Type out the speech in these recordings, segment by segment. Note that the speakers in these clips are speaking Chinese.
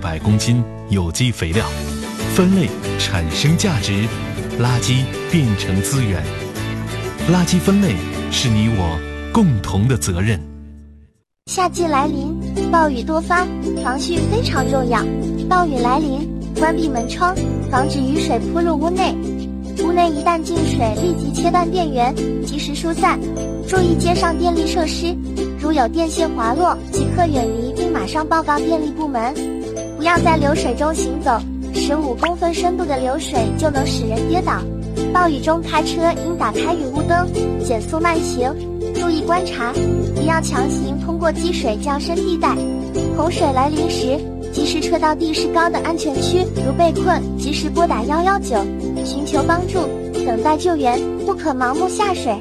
100公斤有机肥料，分类产生价值，垃圾变成资源。垃圾分类是你我共同的责任。 夏季来临，暴雨多发，防汛非常重要。暴雨来临，关闭门窗，防止雨水扑入屋内。屋内一旦进水，立即切断电源，及时疏散。注意街上电力设施，如有电线滑落，即刻远离并马上报告电力部门。不要在流水中行走，15公分深度的流水就能使人跌倒。暴雨中开车应打开雨雾灯，减速慢行，注意观察，不要强行通过积水降深地带。洪水来临时，及时撤到地势高的安全区，如被困，及时拨打119，寻求帮助，等待救援，不可盲目下水。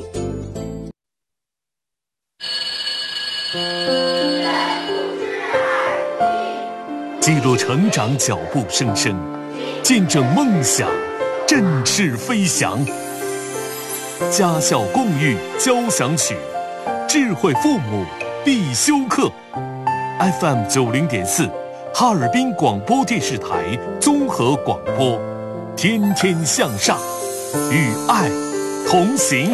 记录成长脚步声声，见证梦想振翅飞翔。家校共育交响曲，智慧父母必修课。FM 90.4，哈尔滨广播电视台综合广播，天天向上，与爱同行，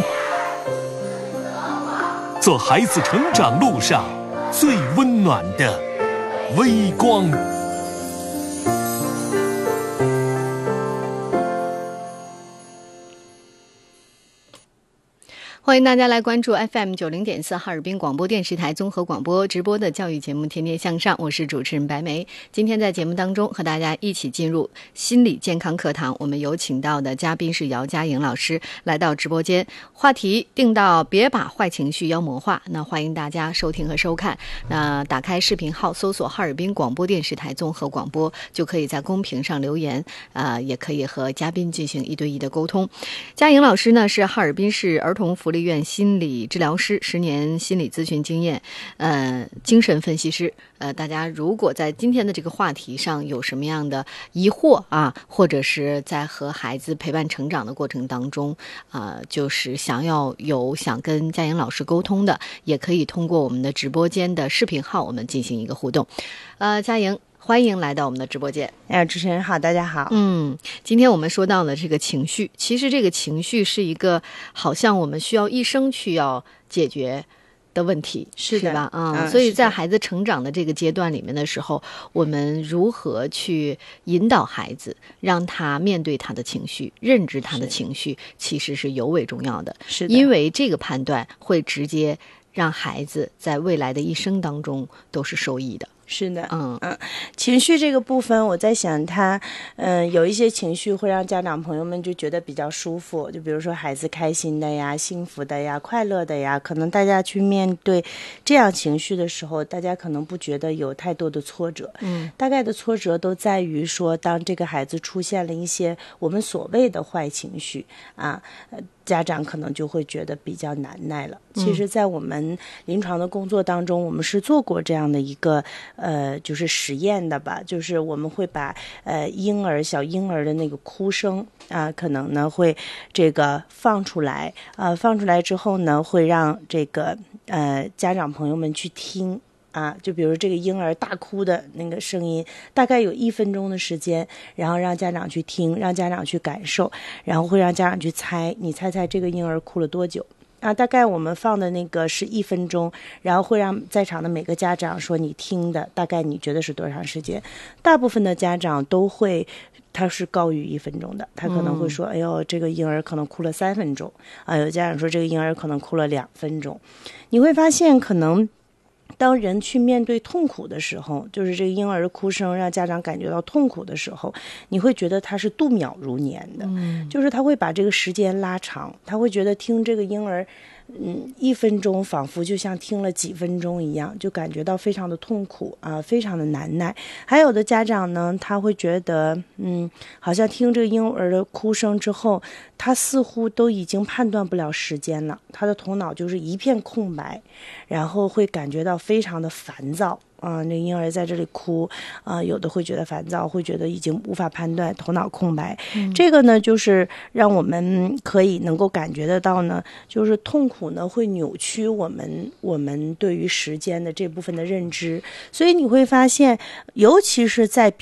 做孩子成长路上最温暖的微光。 欢迎大家来关注 FM 90.4哈尔滨广播电视台综合广播直播的教育节目《天天向上》，我是主持人白梅。今天在节目当中和大家一起进入心理健康课堂，我们有请到的嘉宾是姚佳颖老师来到直播间，话题定到别把坏情绪妖魔化。那欢迎大家收听和收看。那打开视频号搜索哈尔滨广播电视台综合广播，就可以在公屏上留言，也可以和嘉宾进行1对1的沟通。佳颖老师呢是哈尔滨市儿童福利院心理治疗师，10年心理咨询经验，精神分析师。大家如果在今天的这个话题上有什么样的疑惑啊，或者是在和孩子陪伴成长的过程当中，就是想跟佳颖老师沟通的，也可以通过我们的直播间的视频号，我们进行一个互动。佳颖，欢迎来到我们的直播间。 主持人好，大家好。 今天我们说到了这个情绪，其实这个情绪是一个好像我们需要一生去要解决的问题，是吧？所以在孩子成长的这个阶段里面的时候，我们如何去引导孩子，让他面对他的情绪，认知他的情绪，其实是尤为重要的。是的，因为这个判断会直接让孩子在未来的一生当中都是受益的。 是的，情绪这个部分，我在想他，有一些情绪会让家长朋友们就觉得比较舒服，就比如说孩子开心的呀、幸福的呀、快乐的呀，可能大家去面对这样情绪的时候，大家可能不觉得有太多的挫折，大概的挫折都在于说，当这个孩子出现了一些我们所谓的坏情绪啊，家长可能就会觉得比较难耐了。其实在我们临床的工作当中，我们是做过这样的一个就是实验的吧，就是我们会把小婴儿的那个哭声可能呢会这个放出来放出来之后呢，会让这个家长朋友们去听就比如这个婴儿大哭的那个声音，大概有1分钟的时间，然后让家长去听，让家长去感受，然后会让家长去猜，你猜猜这个婴儿哭了多久大概我们放的那个是1分钟，然后会让在场的每个家长说你听的大概你觉得是多长时间。大部分的家长都会他是高于1分钟的，他可能会说哎呦这个婴儿可能哭了3分钟有家长说这个婴儿可能哭了2分钟。你会发现可能当人去面对痛苦的时候，就是这个婴儿的哭声让家长感觉到痛苦的时候，你会觉得他是度秒如年的，就是他会把这个时间拉长，他会觉得听这个婴儿1分钟仿佛就像听了几分钟一样，就感觉到非常的痛苦非常的难耐。还有的家长呢，他会觉得好像听这个婴儿的哭声之后，他似乎都已经判断不了时间了，他的头脑就是一片空白，然后会感觉到非常的烦躁那婴儿在这里哭有的会觉得烦躁，会觉得已经无法判断，头脑空白这个呢就是让我们可以能够感觉得到呢，就是痛苦呢会扭曲我们对于时间的这部分的认知。所以你会发现尤其是在